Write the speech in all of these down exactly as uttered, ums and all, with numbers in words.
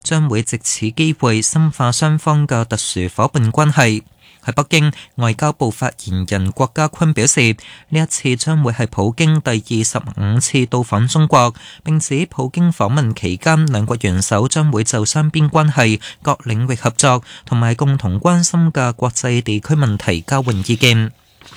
將會藉此機會深化雙方嘅特殊夥伴關係。喺北京，外交部發言人郭家坤表示，呢一次將會係普京第二十五次到訪中國，並指普京訪問期間，兩國元首將會就雙邊關係、各領域合作同埋共同關心嘅國際地區問題交換意見。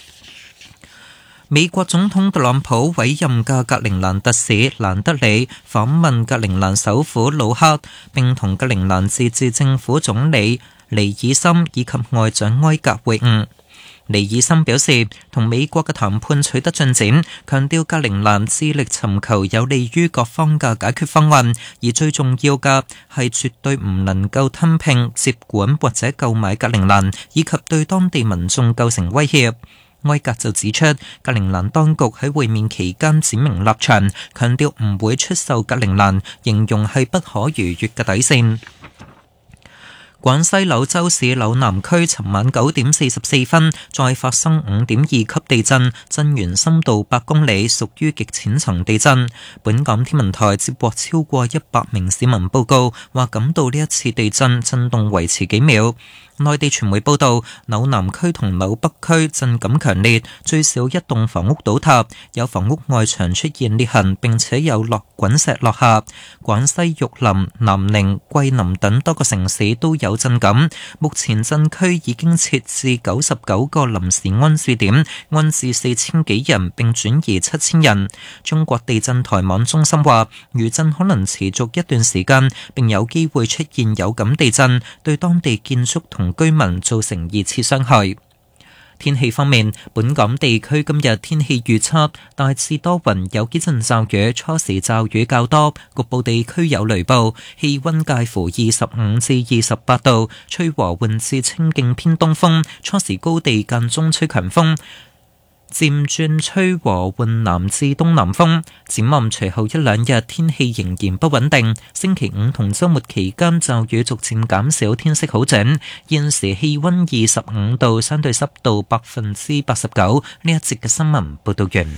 美國總統特朗普委任嘅格陵蘭特使蘭德里訪問格陵蘭首府魯克，並同格陵蘭自治政府總理尼爾森以及外長埃格會晤。尼爾森表示，同美國嘅談判取得進展，強調格陵蘭致力尋求有利於各方嘅解決方案，而最重要嘅係絕對唔能夠吞併、接管或者購買格陵蘭，以及對當地民眾構成威脅。埃格就指出，格陵蘭當局喺會面期間指明立場，強調唔會出售格陵蘭，形容係不可逾越嘅底線。廣西柳州市柳南區尋晚九點四十四分再發生五點二級地震，震源深度八公里，屬於極淺層地震。本港天文台接獲超過一百名市民報告，話感到呢一次地震震動維持幾秒。內地傳媒報道，柳南區同柳北區震感強烈，最少一棟房屋倒塌，有房屋外牆出現裂痕，並且有落滾石落下。廣西玉林、南寧、桂林等多個城市都有震感。目前震區已經設置九十九個臨時安置點，安置四千幾人，並轉移七千人。中國地震台網中心話，餘震可能持續一段時間，並有機會出現有感地震，對當地建築同居民造成二次傷害。天氣方面，本港地區今日天氣預測大致多雲，有幾陣驟雨，初時驟雨較多，局部地區有雷暴，氣溫介乎二十五至二十八度，吹和緩至清勁偏東風，初時高地間中吹強風，漸轉吹和緩南至東南風。展望隨後一兩日天氣仍然不穩定，星期五同週末期間驟雨逐漸減少，天色好轉。現時氣溫二十五度，相對濕度百分之八十九。呢一節嘅新聞報道完。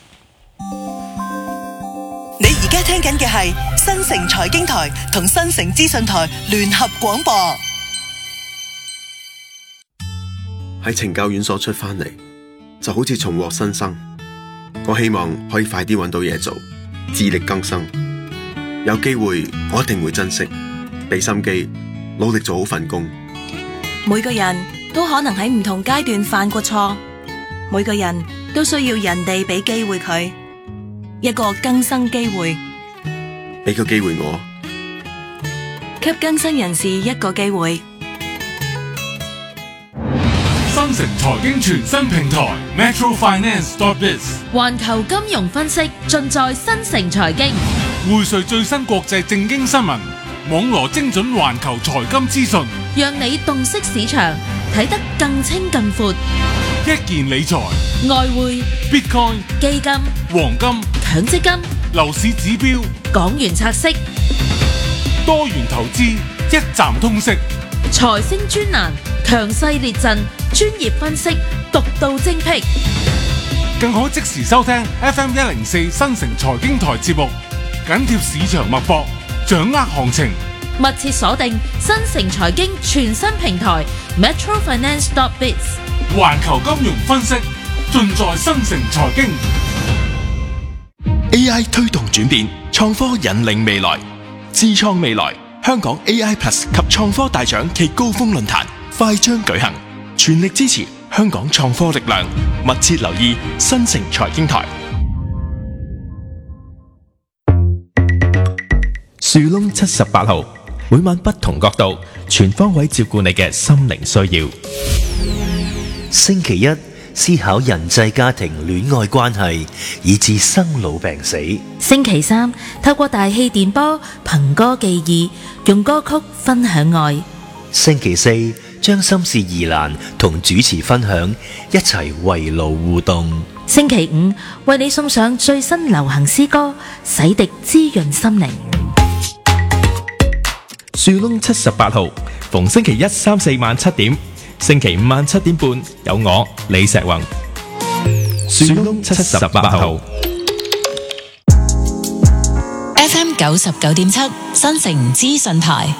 你而家聽緊嘅係新城財經台同新城資訊台聯合廣播。 喺懲教院所出返嚟，就好似重獲新生。我希望可以快啲揾到嘢做，自力更生。有機會我一定會珍惜，俾心機，努力做好份工。 每個人都可能喺唔同階段犯過錯，每個人都需要人哋俾機會佢，一個更生機會。 俾個機會我， 給更生人士一個機會。 新城財經全新平台 Metro Finance dot biz， 環球金融分析盡在新城財經， 匯萃最新國際政經新聞，網羅精準環球財金資訊， 讓你洞悉市場，睇得更清更闊。 一件理財、 外匯、 Bitcoin、 基金、 黃金、 強積金、 樓市指標、 港元拆息、 多元投資，一站通識。 財星專欄，強勢列陣，專業分析，獨到精闢， 更可即時收聽 F M 一零四新城財經台節目，緊貼市場脈搏，掌握行情。 密切鎖定新城財經全新平台 Metro Finance dot biz， 環球金融分析盡在新城財經。 A I 推動轉變，創科引領未來，智創未來。香港 A I Plus 及創科大獎暨高峰論壇快將舉行，全力支持香港創科力量，密切留意新城財經台。樹窿七十八號，每晚不同角度，全方位照顧你嘅心靈需要。 星期一，思考人際家庭戀愛關係，以至生老病死。 星期三，透過大氣電波憑歌寄意，用歌曲分享愛。 星期四，將心事疑難同主持分享，一齊圍爐互動。 星期五，為你送上最新流行詩歌，洗滌滋潤心靈。 樹窿七十八號，逢星期一、三、四晚七點，星期五晚七點半有我李石宏。樹窿七十八號 F M 九十九點七新城資訊台。